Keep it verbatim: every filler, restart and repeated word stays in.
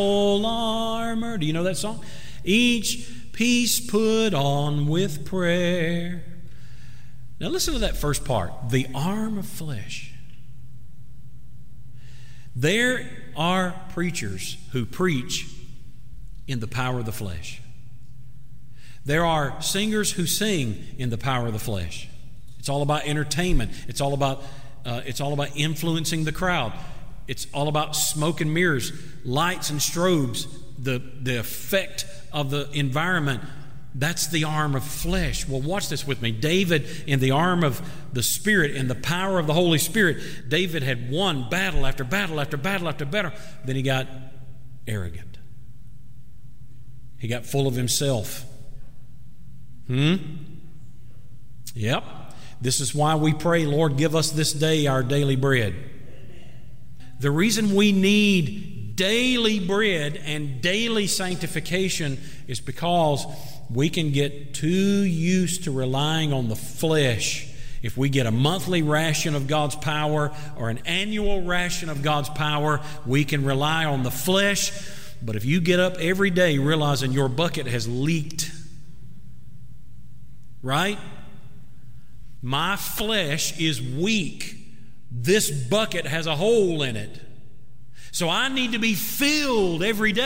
Full armor. Do you know that song? Each piece put on with prayer. Now listen to that first part. The arm of flesh. There are preachers who preach in the power of the flesh. There are singers who sing in the power of the flesh. It's all about entertainment. It's all about uh, it's all about influencing the crowd. It's all about smoke and mirrors, lights and strobes, the, the effect of the environment. That's the arm of flesh. Well, watch this with me. David, in the arm of the Spirit, in the power of the Holy Spirit, David had won battle after battle after battle after battle. Then he got arrogant. He got full of himself. Hmm? Yep. This is why we pray, Lord, give us this day our daily bread. The reason we need daily bread and daily sanctification is because we can get too used to relying on the flesh. If we get a monthly ration of God's power or an annual ration of God's power, we can rely on the flesh. But if you get up every day realizing your bucket has leaked, right? My flesh is weak. This bucket has a hole in it. So I need to be filled every day.